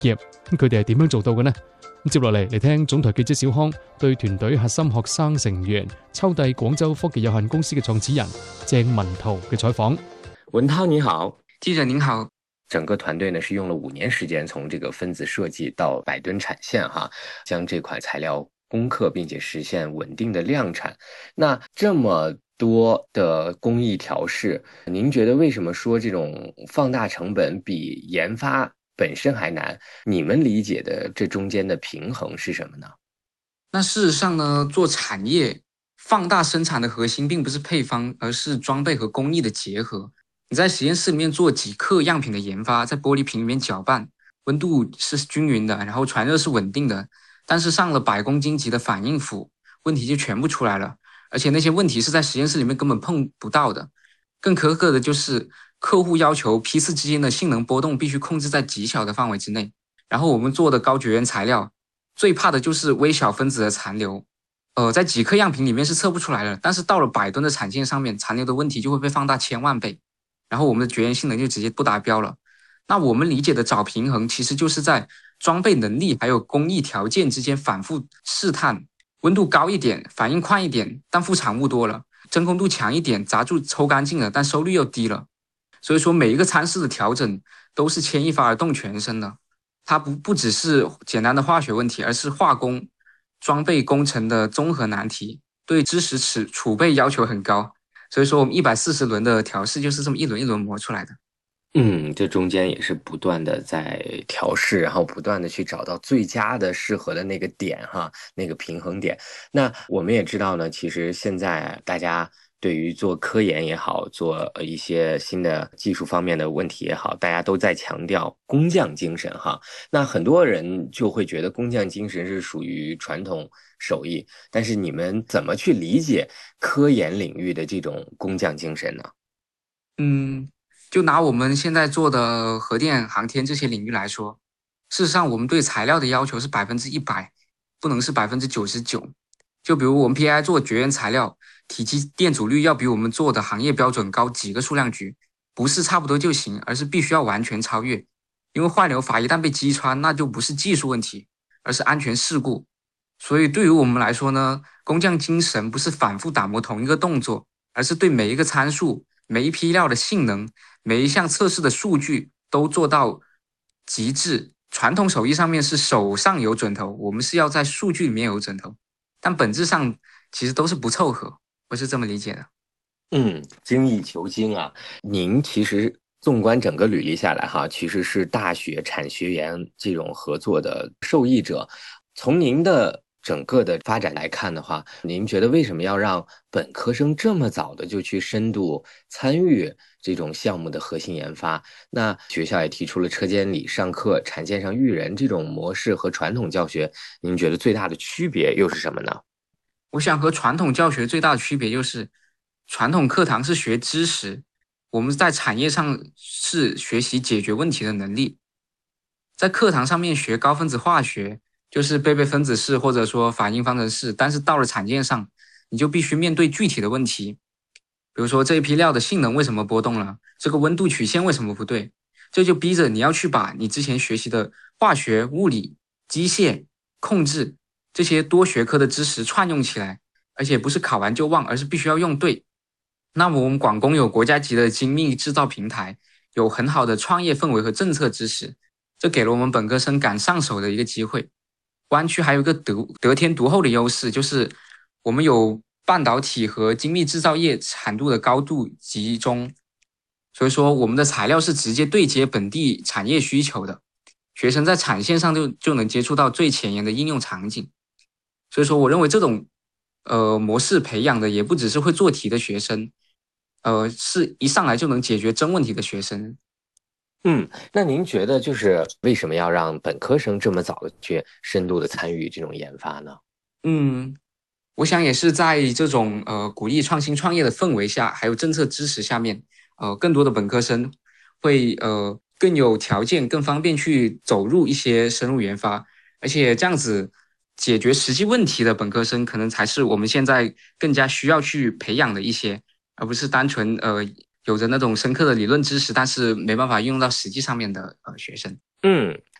業，佢哋係點樣做到嘅呢？接落嚟聽總台記者小康對團隊核心學生成員秋帝廣州科技有限公司嘅創始人鄭文濤嘅採訪。 文涛你好。 記者您好。 整個團隊呢是用了5年時間，從這個分子設計到100噸產線將這款材料攻克，並且實現穩定的量產。那這麼多的工藝調試，您覺得為什麼說這種放大成本比研發本身還難？你們理解的這中間的平衡是什麼呢？ 那事實上呢，做產業放大生產的核心並不是配方，而是裝備和工藝的結合。你在實驗室裡面做幾克樣品的研發，在玻璃瓶裡面攪拌，溫度是均勻的，然後傳熱是穩定的，但是上了100公斤級的反應釜，問題就全部出來了，而且那些問題是在實驗室裡面根本碰不到的。更苛刻的就是客戶要求批次之間的性能波動必須控制在極小的範圍之內，然後我們做的高絕緣材料最怕的就是微小分子的殘留，在幾克樣品裡面是測不出來的，但是到了100噸的產線上面，殘留的問題就會被放大1000萬倍，然後我們的絕緣性能就直接不達標了。那我們理解的找平衡其實就是在裝備能力還有工藝條件之間反覆試探，溫度高一點反應快一點，但副產物多了，真空度強一點閘柱抽乾淨了，但收率又低了。所以說每一個參試的調整都是牽一髮而動全身的，它不只是簡單的化學問題，而是化工裝備工程的綜合難題，對知識儲備要求很高。所以說我們140輪的調試就是這麼一輪一輪磨出來的。 這中間也是不斷的在調試，然後不斷的去找到最佳的適合的那個點那個平衡點。那我們也知道呢，其實現在大家對於做科研也好，做一些新的技術方面的問題也好，大家都在強調工匠精神那很多人就會覺得工匠精神是屬於傳統手藝，但是你們怎麼去理解科研領域的這種工匠精神呢？ 就拿我們現在做的核電、航天這些領域來說，事實上我們對材料的要求是100%，不能是99%。就比如我們 PAI 做絕緣材料，體積電阻率要比我們做的行業標準高幾個數量級，不是差不多就行，而是必須要完全超越。因為換流閥一旦被擊穿，那就不是技術問題，而是安全事故。所以對於我們來說呢，工匠精神不是反覆打磨同一個動作，而是對每一個參數、每一批料的性能、每一項測試的數據都做到極致。傳統手藝上面是手上有準頭，我們是要在數據裡面有準頭，但本質上其實都是不湊合，我是這麼理解的。 精益求精啊！您其實縱觀整個履歷下來其實是大學產學研這種合作的受益者。從您的整個的發展來看的話，您覺得為什麼要讓本科生這麼早的就去深度參與這種項目的核心研發？那學校也提出了車間裡上課、產線上育人這種模式和傳統教學，您覺得最大的區別又是什麼呢？ 我想和傳統教學最大的區別就是傳統課堂是學知識，我們在產業上是學習解決問題的能力。在課堂上面學高分子化學，就是貝貝分子式或者說法印方程式，但是到了產線上，你就必須面對具體的問題。比如說這一批料的性能為什麼波動了？這個溫度曲線為什麼不對？這就逼着你要去把你之前學習的化學、物理、機械、控制這些多學科的知識串用起來，而且不是考完就忘，而是必須要用對。那麼我們廣工有國家級的精密製造平台，有很好的創業氛圍和政策支持，這給了我們本科生趕上手的一個機會。灣區還有一個得天獨厚的優勢，就是我們有半導體和精密製造業產度的高度集中，所以說我們的材料是直接對接本地產業需求的，學生在產線上就能接觸到最前沿的應用場景。所以說我認為這種模式培養的也不只是會做題的學生，是一上來就能解決真問題的學生。 那您覺得就是為什麼要讓本科生這麼早的去深度的參與這種研發呢？ 我想也是在這種鼓勵創新創業的氛圍下，還有政策支持下面，更多的本科生會更有條件、更方便去走入一些深入研發，而且這樣子解決實際問題的本科生，可能才是我們現在更加需要去培養的一些，而不是單純有着那種深刻的理論知識，但是沒辦法用到實際上面的學生。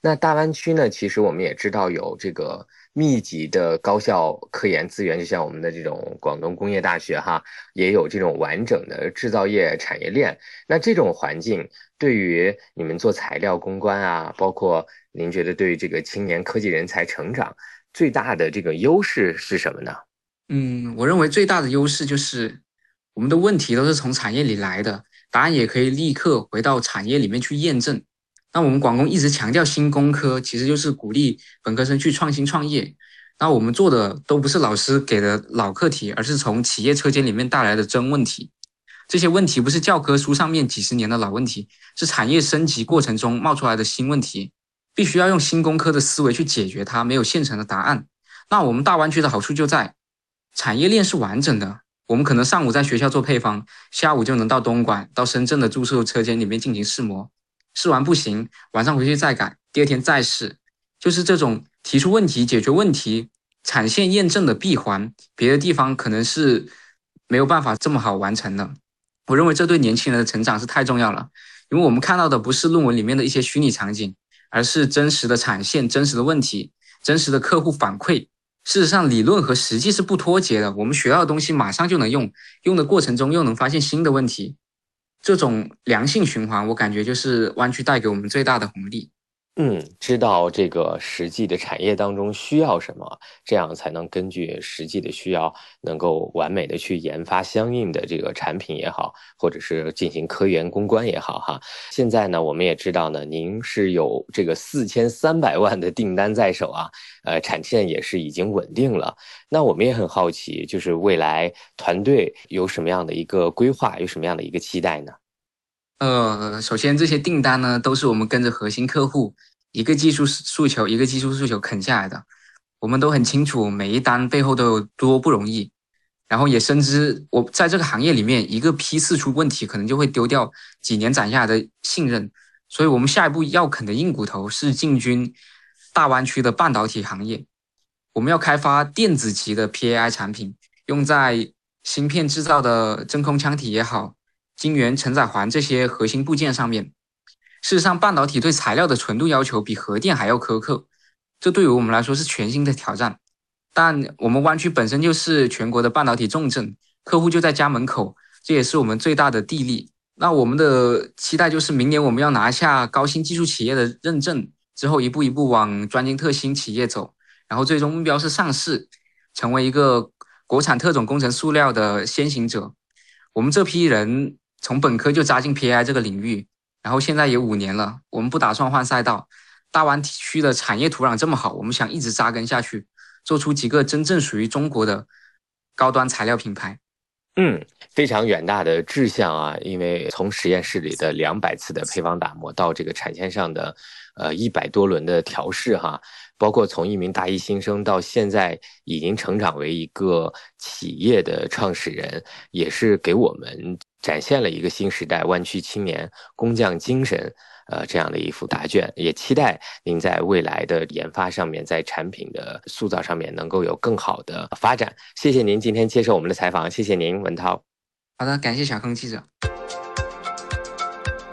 那大湾区呢，其实我们也知道有这个密集的高校科研资源，就像我们的这种广东工业大学哈，也有这种完整的制造业产业链。那这种环境对于你们做材料攻关啊，包括您觉得对于这个青年科技人才成长最大的这个优势是什么呢？ 我认为最大的优势就是我们的问题都是从产业里来的，答案也可以立刻回到产业里面去验证。那我们广工一直强调新工科，其实就是鼓励本科生去创新创业。那我们做的都不是老师给的老课题，而是从企业车间里面带来的真问题。这些问题不是教科书上面几十年的老问题，是产业升级过程中冒出来的新问题，必须要用新工科的思维去解决它，没有现成的答案。那我们大湾区的好处就在产业链是完整的，我们可能上午在学校做配方，下午就能到东莞、到深圳的注塑车间里面进行试模，试完不行，晚上回去再改，第二天再试，就是这种提出问题、解决问题、产线验证的闭环，别的地方可能是没有办法这么好完成的。我认为这对年轻人的成长是太重要了，因为我们看到的不是论文里面的一些虚拟场景，而是真实的产线、真实的问题、真实的客户反馈。事实上，理论和实际是不脱节的，我们学到的东西马上就能用，用的过程中又能发现新的问题，这种良性循环，我感觉就是湾区带给我们最大的红利。 知道这个实际的产业当中需要什么，这样才能根据实际的需要，能够完美的去研发相应的这个产品也好，或者是进行科研攻关也好哈。现在呢，我们也知道呢，您是有这个4300万的订单在手啊，产线也是已经稳定了。那我们也很好奇，就是未来团队有什么样的一个规划，有什么样的一个期待呢？ 首先这些订单呢，都是我们跟着核心客户一个技术诉求一个技术诉求啃下来的，我们都很清楚每一单背后都有多不容易，然后也深知我在这个行业里面一个批次出问题，可能就会丢掉几年攒下来的信任，所以我们下一步要啃的硬骨头是进军大湾区的半导体行业，我们要开发电子级的 PAI 产品，用在芯片制造的真空腔体也好，晶圆承载环这些核心部件上面。事实上，半导体对材料的纯度要求比核电还要苛刻，这对于我们来说是全新的挑战。但我们湾区本身就是全国的半导体重镇，客户就在家门口，这也是我们最大的地利。那我们的期待就是明年我们要拿下高新技术企业的认证，之后一步一步往专精特新企业走，然后最终目标是上市，成为一个国产特种工程塑料的先行者。我们这批人从本科就扎进 PAI 这个领域，然后现在也5年了，我们不打算换赛道。大湾区的产业土壤这么好，我们想一直扎根下去，做出几个真正属于中国的高端材料品牌。 非常远大的志向啊！因为从实验室里的200次的配方打磨到这个产线上的100多轮的调试哈，包括从一名大一新生到现在已经成长为一个企业的创始人，也是给我们展现了一个新时代湾区青年工匠精神这样的一幅答卷，也期待您在未来的研发上面，在产品的塑造上面能够有更好的发展。谢谢您今天接受我们的采访，谢谢您，文涛。 好的，感謝小坑記者。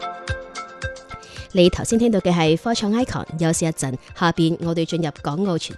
你頭先聽到嘅係科創 Icon，休息一陣，下邊我哋進入港澳傳